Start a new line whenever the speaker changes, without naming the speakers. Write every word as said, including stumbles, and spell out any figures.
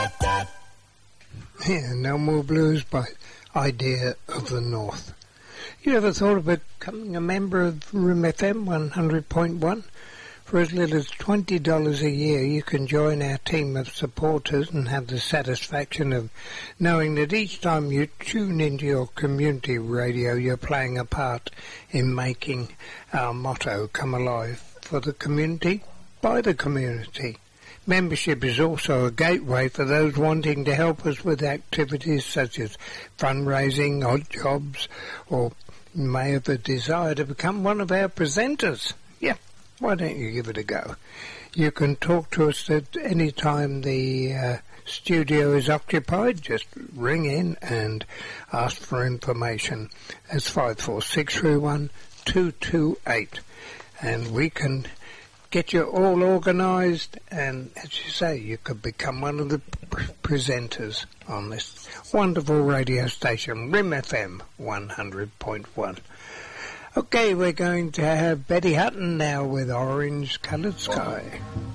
Yeah, No More Blues by Idea of the North. You ever thought of becoming a member of Room F M one hundred point one? For as little as twenty dollars a year, you can join our team of supporters and have the satisfaction of knowing that each time you tune into your community radio, you're playing a part in making our motto come alive for the community, by the community. Membership is also a gateway for those wanting to help us with activities such as fundraising, odd jobs, or may have a desire to become one of our presenters. Yeah. Why don't you give it a go? You can talk to us at any time the uh, studio is occupied. Just ring in and ask for information. It's five four six three one two two eight. And we can get you all organised, and as you say, you could become one of the p- presenters on this wonderful radio station, R I M F M one hundred point one. Okay, we're going to have Betty Hutton now with Orange Coloured Sky.